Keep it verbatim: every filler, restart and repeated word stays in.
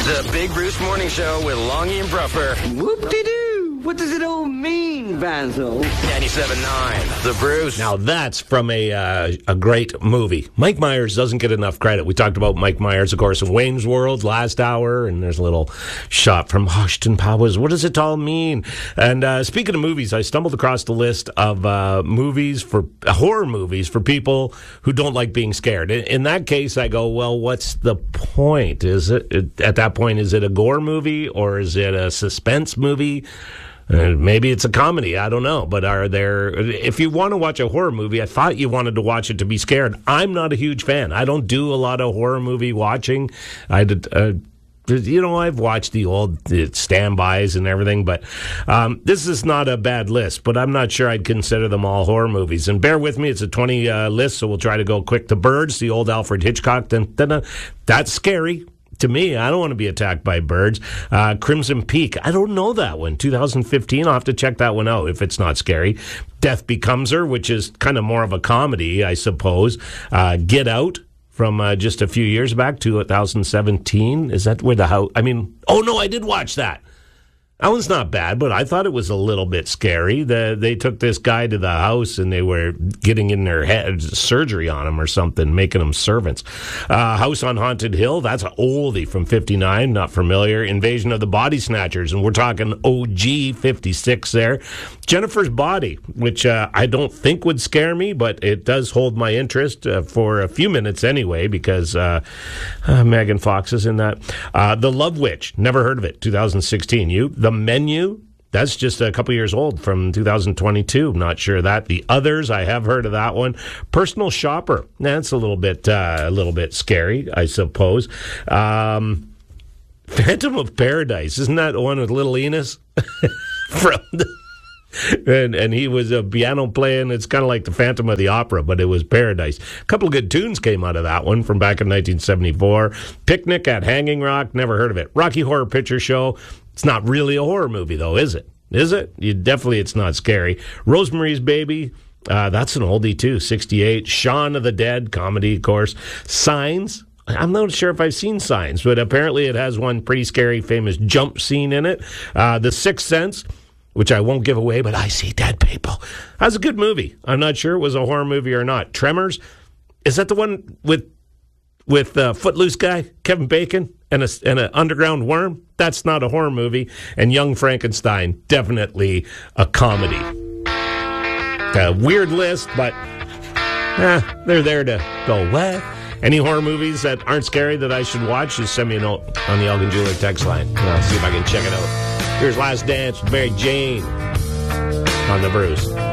The Big Bruce Morning Show with Longy and Bruffer. Whoop-de-doo. What does it all mean, Vansel? ninety-seven point nine, The Bruce. Now that's from a uh, a great movie. Mike Myers doesn't get enough credit. We talked about Mike Myers, of course, in Wayne's World last hour, and there's a little shot from Austin Powers. What does it all mean? And uh, speaking of movies, I stumbled across the list of uh, movies for uh, horror movies for people who don't like being scared. In, in that case, I go, well, what's the point? Is it at that point? Is it a gore movie or is it a suspense movie? Uh, maybe it's a comedy. I don't know. But are there, if you want to watch a horror movie, I thought you wanted to watch it to be scared. I'm not a huge fan. I don't do a lot of horror movie watching. I did, uh, you know, I've watched the old uh, standbys and everything, but um, this is not a bad list, but I'm not sure I'd consider them all horror movies. And bear with me, it's a twenty uh, list, so we'll try to go quick. The Birds, the old Alfred Hitchcock, dun, dun, dun, that's scary. To me, I don't want to be attacked by birds. Uh, Crimson Peak, I don't know that one. two thousand fifteen, I'll have to check that one out if it's not scary. Death Becomes Her, which is kind of more of a comedy, I suppose. Uh, Get Out from uh, just a few years back, two thousand seventeen. Is that where the house... I mean, oh no, I did watch that. That one's not bad, but I thought it was a little bit scary. The, they took this guy to the house and they were getting in their head surgery on him or something, making them servants. Uh, House on Haunted Hill, that's an oldie from fifty-nine, not familiar. Invasion of the Body Snatchers, and we're talking O G fifty-six there. Jennifer's Body, which uh, I don't think would scare me, but it does hold my interest uh, for a few minutes anyway, because uh, uh, Megan Fox is in that. Uh, The Love Witch, never heard of it, two thousand sixteen. You? The Menu, that's just a couple years old from two thousand twenty-two. Not sure of that. The Others, I have heard of that one. Personal Shopper, that's a little bit, uh, a little bit scary, I suppose. Um, Phantom of Paradise, isn't that one with Little Enos from the? And and he was a piano playing. It's kind of like the Phantom of the Opera, but it was Paradise. A couple of good tunes came out of that one from back in nineteen seventy-four. Picnic at Hanging Rock, never heard of it. Rocky Horror Picture Show. It's not really a horror movie, though, is it? Is it? You definitely, it's not scary. Rosemary's Baby, uh, that's an oldie, too, sixty-eight. Shaun of the Dead, comedy, of course. Signs. I'm not sure if I've seen Signs, but apparently it has one pretty scary, famous jump scene in it. Uh, The Sixth Sense, which I won't give away, but I see dead people. That's a good movie. I'm not sure it was a horror movie or not. Tremors, is that the one with with uh, Footloose guy, Kevin Bacon, and a and an underground worm? That's not a horror movie. And Young Frankenstein, definitely a comedy. A weird list, but eh, they're there to go, what? Any horror movies that aren't scary that I should watch, just send me a note on the Elgin Jeweler text line. And I'll see if I can check it out. Here's Last Dance with Mary Jane on The Bruce.